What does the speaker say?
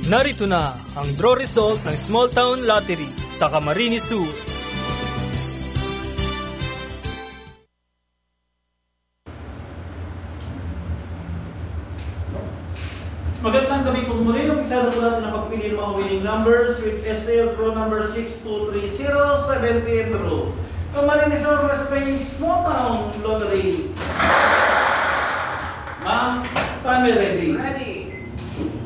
Narito na ang draw result ng Small Town Lottery sa Camarines Sur. Magandang gabi po muli. Umpisa na po natin ang pagpili ng mga winning numbers with STL draw number 6230, 7 p.m. draw. Camarines Sur Wrestling Small Town Lottery. Ma'am, time ready. Ready.